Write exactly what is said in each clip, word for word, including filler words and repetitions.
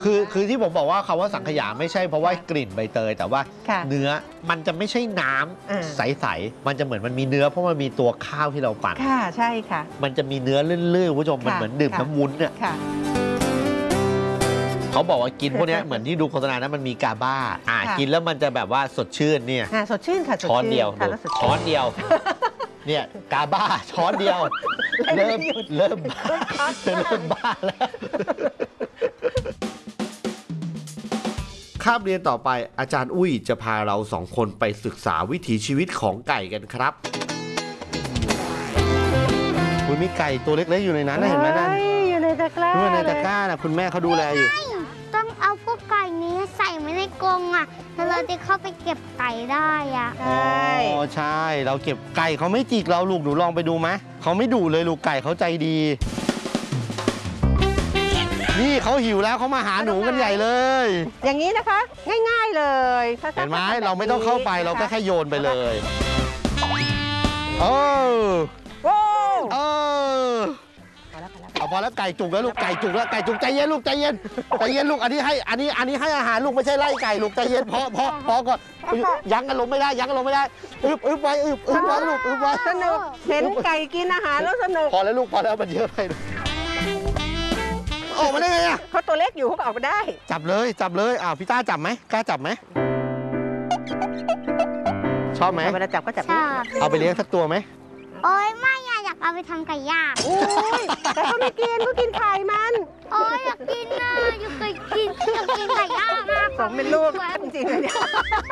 คือคือที่ผมบอกว่าคำว่าสังขยาไม่ใช่เพราะว่ากลิ่นใบเตยแต่ว่าเนื้อมันจะไม่ใช่น้ำใสๆมันจะเหมือนมันมีเนื้อเพราะมันมีตัวข้าวที่เราปั่นค่ะใช่ค่ะมันจะมีเนื้อลื่นๆคุณผู้ชมมันเหมือนดื่มน้ำวุ้นเนี่ยเขาบอกว่ากินพวกนี้เหมือนที่ดูโฆษณานะมันมีกาบ้าอ่ากินแล้วมันจะแบบว่าสดชื่นเนี่ยสดชื่นค่ะช้อนเดียวช้อนเดียวเนี่ยกาบ้าช้อนเดียวเริ่มเริ่มเริ่มบ้าแล้วคาบเรียนต่อไปอาจารย์อุ้ยจะพาเราสองคนไปศึกษาวิถีชีวิตของไก่กันครับคุณมีไก่ตัวเล็กๆอยู่ในนั้นนะเห็นไหมนั่นอยู่ในตะกร้าอยู่ในตะกร้านะคุณแม่เขาดูแลอยู่ต้องเอาพวกไก่นี้ใส่ไว้ในกรงอ่ะแล้วเราจะเข้าไปเก็บไก่ได้อ่ะใช่อ๋อใช่เราเก็บไก่เขาไม่จิกเราลูกหนูลองไปดูไหมเขาไม่ดุเลยลูกไก่เขาใจดีนี่เขาหิวแล้วเขามาหาหนูกันใหญ่เลยอย่างนี้นะคะง่ายๆเลยเห็นไหมเราไม่ต้องเข้าไปเราก็แค่โยนไปเลยเออโอ้เออเอาพอแล้วไก่จุกแล้วลูกไก่จุกแล้วไก่จุกใจเย็นลูกใจเย็นใจเย็นลูกอันนี้ให้อันนี้อันนี้ให้อาหารลูกไม่ใช่ไล่ไก่ลูกใจเย็นพอพอพอก่อนยังกันลงไม่ได้ยังกันลงไม่ได้อึบอึบไว้อึบอึบไว้ลูกอึบไว้สนุกเห็นไก่กินอาหารแล้วสนุกพอแล้วลูกพอแล้วมันเยอะไปออกมาได้ไงอ่ะเขาตัวเล็กอยู่เขาออกมาได้จับเลยจับเลยอ้าวพี่ต้าจับไหมกล้าจับไหมชอบไหมเวลาจับก็จับเอาไปเลี้ยงสักตัวไหมโอ้ยไม่อยากเอาไปทำไก่ย่างแต่เขาไม่กินเขากินไข่มันโอ้ยอยากกินนะอยากกินอยากกินไก่ย่างมากสมเป็นลูกจริงๆเลยเนี่ย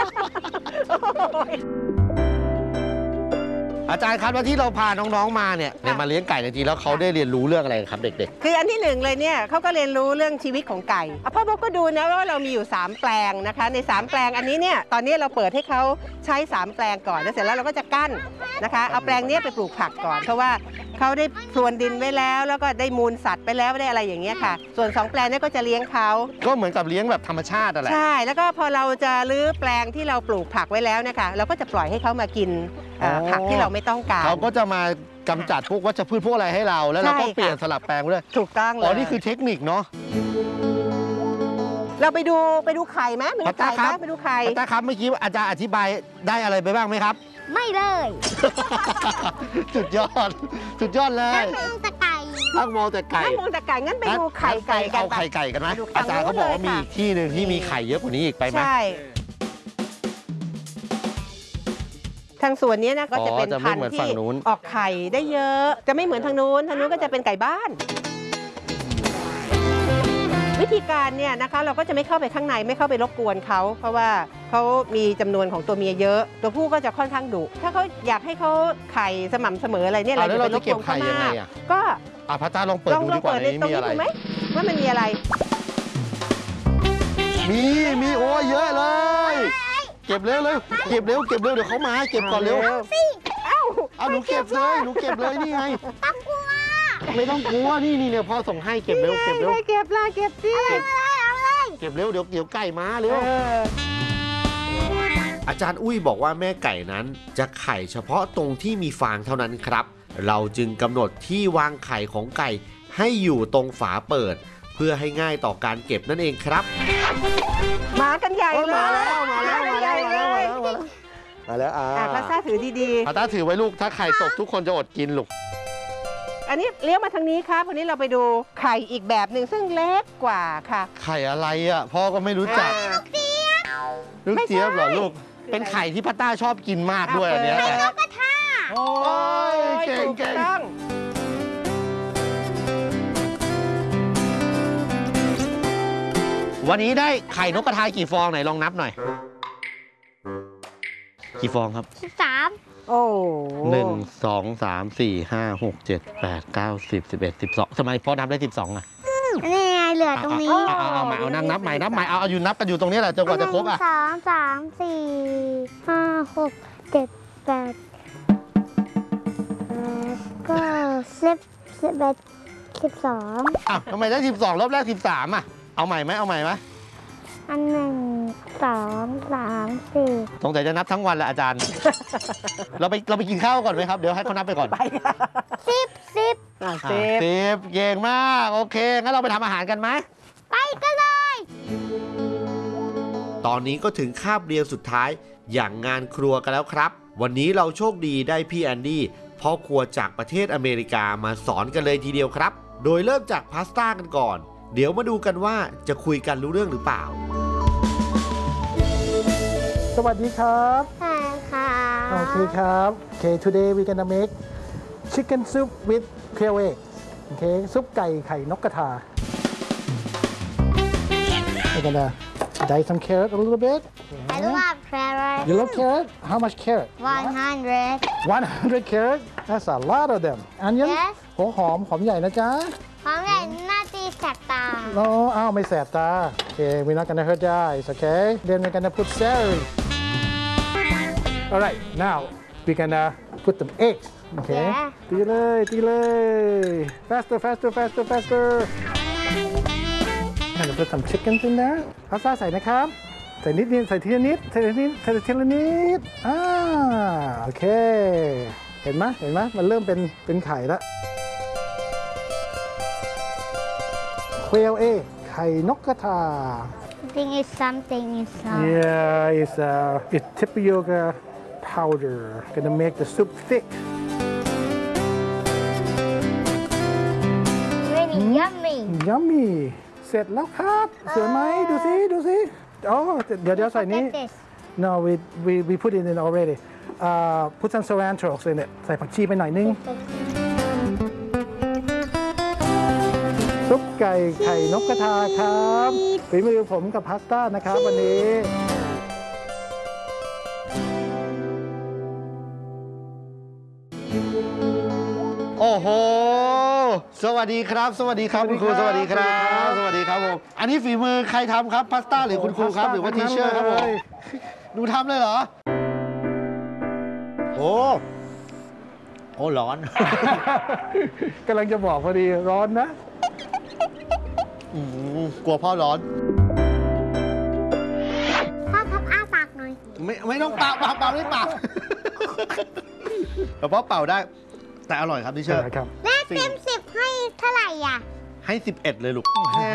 อาจารย์ครับแล้วที่เราพาน้องๆมาเนี่ยมาเลี้ยงไก่จริงๆแล้วเขาได้เรียนรู้เรื่องอะไรครับเด็กๆคืออันที่หนึ่งเลยเนี่ยเขาก็เรียนรู้เรื่องชีวิตของไก่พ่อบอกก็ดูนะว่าเรามีอยู่สามแปลงนะคะในสามแปลงอันนี้เนี่ยตอนนี้เราเปิดให้เขาใช้สามแปลงก่อนแล้วเสร็จแล้วเราก็จะกั้นนะคะเอาแปลงนี้ไปปลูกผักก่อนเพราะว่าเขาได้พรวนดินไว้แล้วแล้วก็ได้มูลสัตว์ไปแล้วได้อะไรอย่างเงี้ยค่ะส่วนสองแปลงนี้ก็จะเลี้ยงเขาก็เหมือนกับเลี้ยงแบบธรรมชาติอะไรใช่แล้วก็พอเราจะรื้อแปลงที่เราปลูกผักไว้แล้วนะคะเราก็จะปล่อยให้เขามากินผักที่เราไม่ต้องการเขาก็จะมากำจัดพวกวัชพืชพวกอะไรให้เราแล้วเราก็เปลี่ยนสลับแปลงด้วยถูกต้องเลยอ๋อนี่คือเทคนิคเนาะเราไปดูไปดูไข่ไหมพัตตาครับไปดูไข่พัตตาครับเมื่อกี้อาจารย์อธิบายได้อะไรไปบ้างไหมครับไม่เลยสุดยอดสุดยอดเลยนั่งมองแต่ไก่นั่งมองแต่ไก่นั่งมองแต่ไก่งั้นไปดูไข่ไก่กันเอาไข่ไก่กันไหมอาจารย์เขาบอกว่ามีอีกที่หนึ่งที่มีไข่เยอะกว่านี้อีกไปไหมใช่ทางส่วนนี้นะก็จะเป็นพันธุ์ที่ออกไข่ได้เยอะจะไม่เหมือนทางนู้นทางนู้นก็จะเป็นไก่บ้านวิธีการเนี่ยนะคะเราก็จะไม่เข้าไปข้างในไม่เข้าไปรบกวนเขาเพราะว่าเขามีจำนวนของตัวเมียเยอะตัวผู้ก็จะค่อนข้างดุถ้าเขาอยากให้เขาไข่สม่ำเสมออะไรเนี่ยเราจะไปรบกวนเขามากก็อ่ะพระเจ้าลองเปิดดูดีกว่าในนี้มีอะไรไหมว่ามันมีอะไรมีมีโอ้เยอะเลยเก็บเร็วเลยเก็บเร็วเก็บเร็วเดี๋ยวเขามาเก็บก่อนเร็วเอ้าเอาหนูเก็บเลยหนูเก็บเลยนี่ไงต้องกลัวไม่ต้องกลัวนี่นี่เนี่ยพ่อส่งให้เก็บเร็วเก็บเร็วเก็บละเก็บสิเก็บเร็วเดี๋ยวเดี๋ยวไก่มาเร็วอาจารย์อุ้ยบอกว่าแม่ไก่นั้นจะไข่เฉพาะตรงที่มีฟางเท่านั้นครับเราจึงกำหนดที่วางไข่ของไก่ให้อยู่ตรงฝาเปิดเพื่อให้ง่ายต่อการเก็บนั่นเองครับมากันใหญ่เลยมาแล้วมาแล้วมาแล้วมาแล้วมาแล้วอ่าพาต้าถือดีๆพาต้าถือไว้ลูกถ้าไข่ตกทุกคนจะอดกินลูกอันนี้เลี้ยวมาทางนี้ครับวันนี้เราไปดูไข่อีกแบบหนึ่งซึ่งเล็กกว่าค่ะไข่อะไรอ่ะพ่อก็ไม่รู้จักลูกเจี๊ยบลูกเจี๊ยบเหรอลูกเป็นไข่ที่พาต้าชอบกินมากด้วยอันนี้ไข่นกกระทาโอ้ยเก่งเก่งวันนี้ได้ไข่นกกระทากี่ฟองไหนลองนับหน่อยกี่ฟองครับสามโอ้หนึ่งสองสามสี่ห้าหกเจ็ดแปดเก้าสิบสิบเอ็ดสิบสองทำไมพ่อนับได้สิบสองอ่ะนี่ไงเหลือตรงนี้เอาเอามาเอานั่งนับใหม่นับใหม่เอาเอาอยู่นับกันอยู่ตรงนี้แหละจนกว่าจะครบอ่ะสองสามสี่ห้าหกเจ็ดแปดเก้าสิบสิบเอ็ดสิบสองอ้าวทำไมได้สิบสองรอบแรกสิบสามอ่ะเอาใหม่ไหมเอาใหม่ไหมอันหนึ่งสองสามสี่สงสัยจะนับทั้งวันแหละอาจารย์ เราไปเราไปกินข้าวก่อนไหมครับเดี๋ยวให้เขานับไปก่อนไปสิบสิบสิบเก่งมากโอเคงั้นเราไปทำอาหารกันไหมไปกันเลยตอนนี้ก็ถึงคาบเรียนสุดท้ายอย่างงานครัวกันแล้วครับวันนี้เราโชคดีได้พี่แอนดี้พ่อครัวจากประเทศอเมริกามาสอนกันเลยทีเดียวครับโดยเริ่มจากพาสต้ากันก่อนเดี๋ยวมาดูกันว่าจะคุยกันรู้เรื่องหรือเปล่าสวัสดีครับใช่ค่ะโอเคครับ Okay today we gonna make chicken soup with quail egg โอเคซุปไก่ไข่นกกระทา We're gonna dice some carrot a little bit I love carrot You love carrot? How much carrot? one hundred one hundred carrot? That's a lot of them Onion? Yes หัวหอมหอมใหญ่นะจ๊ะของใหญ่หน้าตีแสบตา No อ้าวไม่แสบตา Okay we're not gonna hurt your eyes okay Then we're gonna put celery Alright now we're gonna put some eggs Okay ตีเลยตีเลย faster faster faster faster gonna put some chickens in there พาสต้าใส่นะครับใส่นิดนิดใส่ทีละนิดใส่ทีละนิดใส่ทีละนิดอ่าโอเคเห็นไหมเห็นไหมมันเริ่มเป็นเป็นไข่แล้วquail egg ไข่นกกระทา I think it's something inside Yeah it's uh it's tapioca powder gonna make the soup thick really yummy yummy เสร็จแล้วครับสวยไหมดูสิดูสิอ๋อเดี๋ยวเดี๋ยวใส่นี้ Look at this No we we we put it in already uh put some cilantro in it ใส่ผักชีไปหน่อยนึงซุปไก่ไข่นกกระทาครับฝีมือผมกับพาสต้านะครับวันนี้โอ้โหสวัสดีครับสวัสดีครับคุณครูสวัสดีครับสวัสดีครับผมอันนี้ฝีมือใครทำครับพาสต้าหรือคุณครูครับหรือว่าทีเชอร์ครับผมหนูทำเลยเหรอโอ้โอ้ร้อนกำลังจะบอกพอดีร้อนนะอืมกลัวพ่อร้อนพ่อครับอ้าปากหน่อยไม่ไม่ต้องเป่าเป่าเป่าไม่เป่าแต่พ่อเป่าได้แต่อร่อยครับทีเชอร์ครับแม่เต็มสิบให้เท่าไหร่อ่ะให้สิบเอ็ดเลยลูก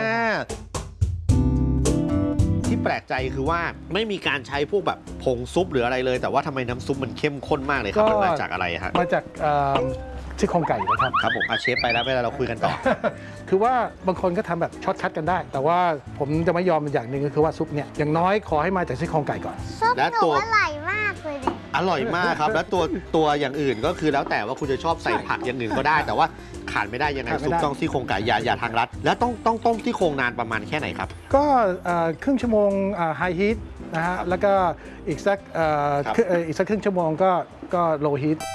ที่แปลกใจคือว่าไม่มีการใช้พวกแบบผงซุปหรืออะไรเลย แต่ว่าทำไมน้ำซุปมันเข้มข้นมากเลยครับมันมาจากอะไรฮะมาจากซี่โครงไก่นะครับครับผมอาเชฟไปแล้วเวลาเราคุยกันต่อคือว่าบางคนก็ทำแบบช็อตคัทกันได้แต่ว่าผมจะไม่ยอมอย่างหนึ่งก็คือว่าซุปเนี่ยอย่างน้อยขอให้มาจากซี่โครงไก่ก่อนซุปหนูอร่อยมากเลยอร่อยมากครับแล้วตัวตัวอย่างอื่นก็คือแล้วแต่ว่าคุณจะชอบใส่ผักอย่างอื่นก็ได้แต่ว่าขาดไม่ได้ยังไงซุปต้องซี่โครงไก่อย่าอย่าทางรัดแล้วต้องต้องต้มซี่โครงนานประมาณแค่ไหนครับก็ครึ่งชั่วโมงไฮฮีทนะฮะแล้วก็อีกสักอีกสักครึ่งชั่วโมงก็ก็โลฮีท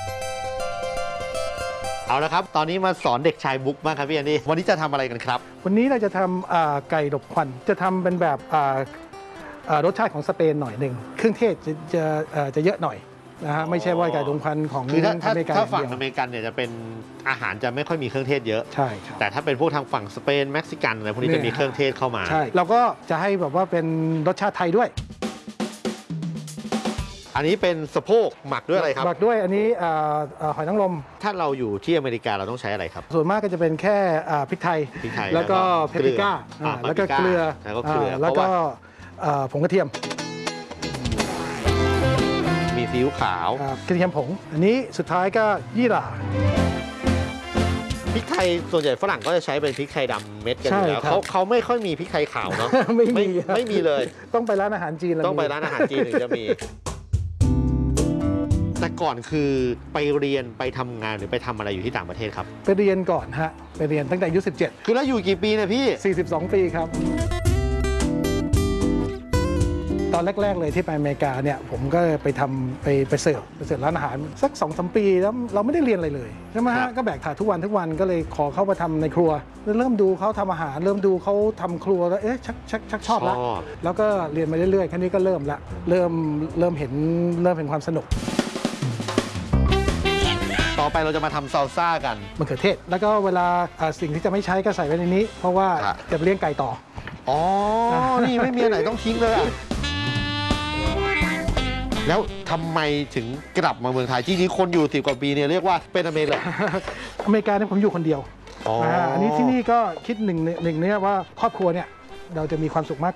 เอาละครับตอนนี้มาสอนเด็กชายบุ๊กบ้างครับพี่แอนดี้วันนี้จะทำอะไรกันครับวันนี้เราจะทำไก่หลบควันจะทำเป็นแบบรสชาติของสเปนหน่อยหนึ่งเครื่องเทศจะจะจะเยอะหน่อยนะฮะไม่ใช่ว่าไก่หลบควันของอเมริกันถ้าฝั่งอเมริกันเนี่ยจะเป็นอาหารจะไม่ค่อยมีเครื่องเทศเยอะใช่ครับแต่ถ้าเป็นพวกทางฝั่งสเปนเม็กซิกันอะไรพวกนี้จะมีเครื่องเทศเข้ามาใช่เราก็จะให้แบบว่าเป็นรสชาติไทยด้วยอันนี้เป็นสะโพกหมักด้วยอะไรครับหมักด้วยอันนี้หอยนางรมถ้าเราอยู่ที่อเมริกาเราต้องใช้อะไรครับส่วนมากก็จะเป็นแค่พริกไทยพริกไทยแล้วก็เพปริก้าแล้วก็เกลือแล้วก็เกลือแล้วก็ผงกระเทียมมีซีอิ๊วขาวกระเทียมผงอันนี้สุดท้ายก็ยี่หร่าพริกไทยส่วนใหญ่ฝรั่งก็จะใช้เป็นพริกไทยดำเม็ดกันอยู่แล้วเขาเขาไม่ค่อยมีพริกไทยขาวเนาะไม่มีไม่มีเลยต้องไปร้านอาหารจีนต้องไปร้านอาหารจีนถึงจะมีแต่ก่อนคือไปเรียนไปทำงานหรือไปทำอะไรอยู่ที่ต่างประเทศครับไปเรียนก่อนฮะไปเรียนตั้งแต่อายุสิบเจ็ดคือแล้วอยู่กี่ปีเนี่ยพี่สี่สิบสองปีครับตอนแรกๆเลยที่ไปอเมริกาเนี่ยผมก็ไปทำไปไปเสิร์ฟไปเสิร์ฟร้านอาหารสักสองสามปีแล้วเราไม่ได้เรียนอะไรเลยใช่ไหมฮะก็แบกถาดทุกวันทุกวันก็เลยขอเข้ามาทำในครัวเริ่มดูเขาทำอาหารเริ่มดูเขาทำครัวแล้วเอ๊ะชักชักชักชอบแล้วแล้วก็เรียนมาเรื่อยๆแค่นี้ก็เริ่มละเริ่มเริ่มเห็นเริ่มเห็นความสนุกต่อไปเราจะมาทำซาลซ่ากันมะเขือเทศแล้วก็เวลาสิ่งที่จะไม่ใช้ก็ใส่ไว้ในนี้เพราะว่าจะเลี้ยงไก่ต่ออ๋อนี่ไม่มีไหนต้องทิ้งเลยแล้วทำไมถึงกลับมาเมืองไทยจริงๆคนอยู่สิบกว่าปีเนี่ยเรียกว่าเป็นอเมริกันอเมริกาเนี่ยผมอยู่คนเดียวอันนี้ที่นี่ก็คิดหนึ่งหนึ่งเนี่ยว่าครอบครัวเนี่ยเราจะมีความสุขมาก